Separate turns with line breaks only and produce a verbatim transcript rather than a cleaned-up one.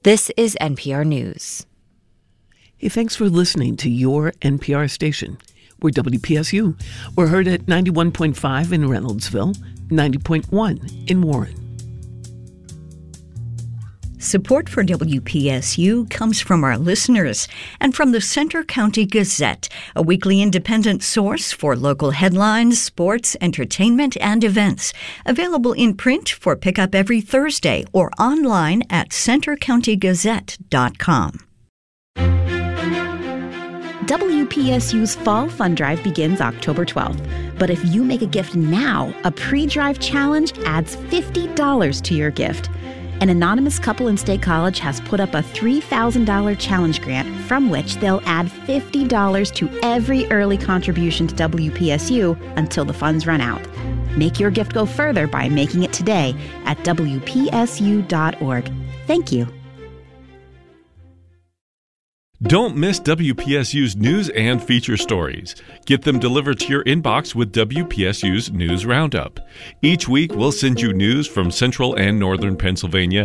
This is N P R News.
Hey, thanks for listening to your N P R station. We're W P S U. We're heard at ninety-one point five in Reynoldsville, ninety point one in Warren.
Support for W P S U comes from our listeners and from the Centre County Gazette, a weekly independent source for local headlines, sports, entertainment, and events. Available in print for pickup every Thursday or online at centre county gazette dot com.
W P S U's Fall Fund Drive begins October twelfth. But if you make a gift now, a pre-drive challenge adds fifty dollars to your gift. An anonymous couple in State College has put up a three thousand dollars challenge grant from which they'll add fifty dollars to every early contribution to W P S U until the funds run out. Make your gift go further by making it today at W P S U dot org. Thank you.
Don't miss W P S U's news and feature stories. Get them delivered to your inbox with W P S U's News Roundup. Each week, we'll send you news from Central and Northern Pennsylvania